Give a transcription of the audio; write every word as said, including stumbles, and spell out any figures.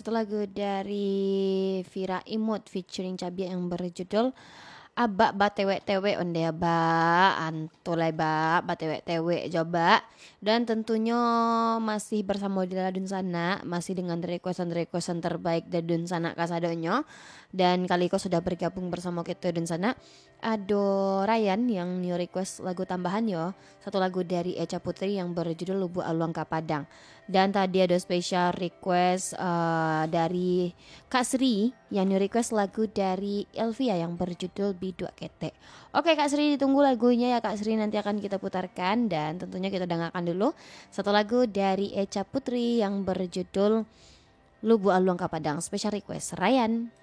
satu lagu dari Vira Imut featuring Cabiak yang berjudul Aba ba tewe tewe onde ba antolai ba ba tewe tewe coba. Dan tentunya masih bersama Dila Dunsana, masih dengan requestan-requestan terbaik dari Dunsana kasadonyo. Dan kali kau sudah bergabung bersama kita Dunsana. Ado Ryan yang new request lagu tambahan yo, satu lagu dari Echa Putri yang berjudul Lubu Aluang Kapadang. Dan tadi ada special request uh, dari Kak Sri yang new request lagu dari Elvia yang berjudul Bidua Kete. Oke Kak Sri, ditunggu lagunya ya Kak Sri, nanti akan kita putarkan. Dan tentunya kita dengarkan dulu satu lagu dari Echa Putri yang berjudul Lubu Aluang Kapadang, special request Ryan.